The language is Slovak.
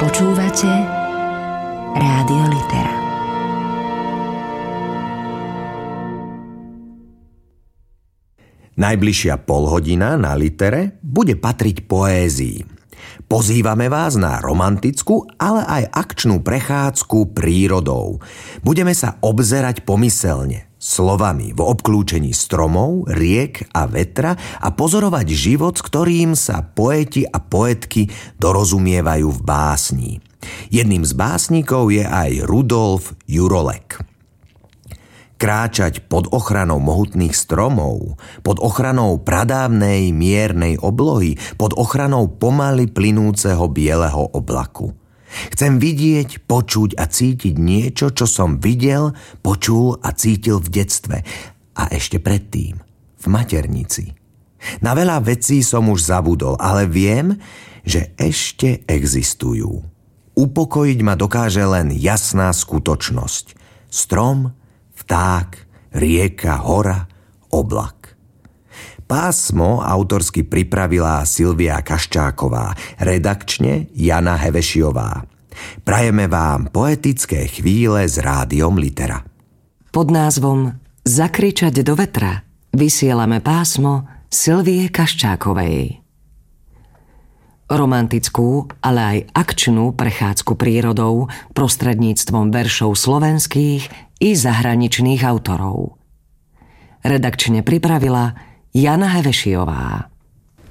Počúvate Rádio Litera. Najbližšia polhodina na Litere bude patriť poézii. Pozývame vás na romantickú, ale aj akčnú prechádzku prírodou. Budeme sa obzerať pomyselne, slovami v obklúčení stromov, riek a vetra a pozorovať život, s ktorým sa poeti a poetky dorozumievajú v básni. Jedným z básnikov je aj Rudolf Jurolek. Kráčať pod ochranou mohutných stromov, pod ochranou pradávnej miernej oblohy, pod ochranou pomaly plynúceho bieleho oblaku. Chcem vidieť, počuť a cítiť niečo, čo som videl, počul a cítil v detstve a ešte predtým, v maternici. Na veľa vecí som už zabudol, ale viem, že ešte existujú. Upokojiť ma dokáže len jasná skutočnosť. Strom, vták, rieka, hora, oblak. Pásmo autorsky pripravila Silvia Kaščáková, redakčne Jana Hevešiová. Prajeme vám poetické chvíle s Rádiom Litera. Pod názvom Zakričať do vetra vysielame pásmo Silvie Kaščákovej. Romantickú, ale aj akčnú prechádzku prírodou prostredníctvom veršov slovenských i zahraničných autorov. Redakčne pripravila Jana Hevešiová.